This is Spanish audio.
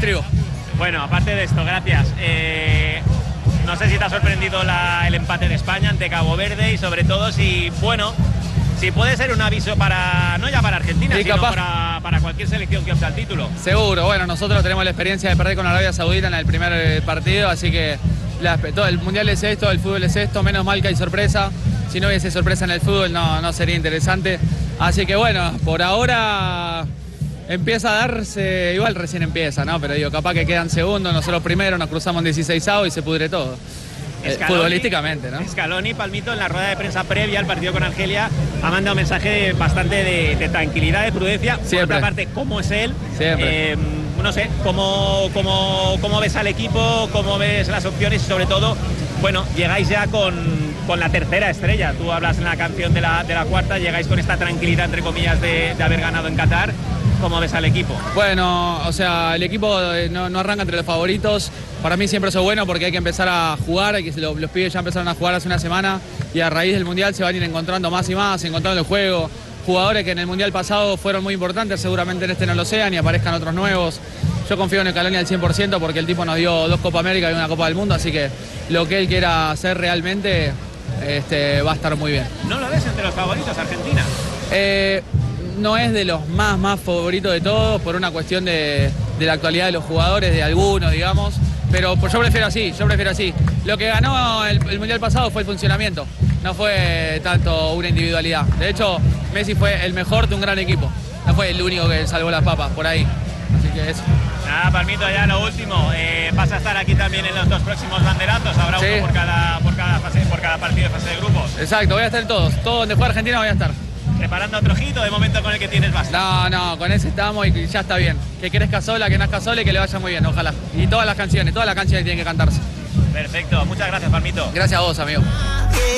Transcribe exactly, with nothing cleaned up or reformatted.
trigo. Bueno, aparte de esto, gracias. Eh, no sé si te ha sorprendido la, el empate de España ante Cabo Verde y sobre todo si, bueno, si puede ser un aviso para, no ya para Argentina, y sino capaz, para, para cualquier selección que opte al título. Seguro, bueno, nosotros tenemos la experiencia de perder con Arabia Saudita en el primer partido, así que la, todo el mundial es esto, el fútbol es esto, menos mal que hay sorpresa. Si no hubiese sorpresa en el fútbol no, no sería interesante. Así que bueno, por ahora empieza a darse, igual recién empieza, ¿no? Pero digo, capaz que quedan segundos, nosotros primero, nos cruzamos en dieciseisavo y se pudre todo. Eh, futbolísticamente, ¿no? Scaloni, Palmito, en la rueda de prensa previa al partido con Argelia, ha mandado un mensaje bastante de, de tranquilidad, de prudencia. Siempre. Por otra parte, ¿cómo es él? Siempre. Eh, no sé, ¿cómo, cómo, ¿cómo ves al equipo? ¿Cómo ves las opciones? Y sobre todo, bueno, llegáis ya con, con la tercera estrella. Tú hablas en la canción de la, de la cuarta, llegáis con esta tranquilidad, entre comillas, de, de haber ganado en Qatar. ¿Cómo ves al equipo? Bueno, o sea, el equipo no, no arranca entre los favoritos. Para mí siempre eso es bueno porque hay que empezar a jugar, hay que, los, los pibes ya empezaron a jugar hace una semana y a raíz del Mundial se van a ir encontrando más y más, encontrando el juego. Jugadores que en el Mundial pasado fueron muy importantes, seguramente en este no lo sean y aparezcan otros nuevos. Yo confío en Scaloni al cien por ciento porque el tipo nos dio dos Copa América y una Copa del Mundo, así que lo que él quiera hacer realmente este, va a estar muy bien. ¿No lo ves entre los favoritos, Argentina? Eh, no es de los más, más favoritos de todos por una cuestión de, de la actualidad de los jugadores, de algunos, digamos. Pero yo prefiero así, yo prefiero así. Lo que ganó el, el Mundial pasado fue el funcionamiento, no fue tanto una individualidad. De hecho, Messi fue el mejor de un gran equipo, no fue el único que salvó las papas, por ahí. Así que eso. Nada, Palmito, ya lo último. Eh, vas a estar aquí también en los dos próximos banderazos, habrá sí. uno por cada, por, cada fase, por cada partido de fase de grupos. Exacto, voy a estar en todos, todo donde juegue Argentina voy a estar. ¿Preparando otro ojito de momento con el que tienes basta? No, no, con ese estamos y ya está bien. Que crezca sola, que nazca sola y que le vaya muy bien, ojalá. Y todas las canciones, todas las canciones tienen que cantarse. Perfecto, muchas gracias, Palmito. Gracias a vos, amigo.